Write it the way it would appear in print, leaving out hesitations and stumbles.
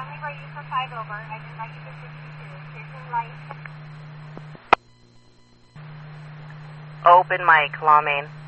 runway ready for 5 over. I'd invite you to 62. Here's your light. Open mic, Law Main.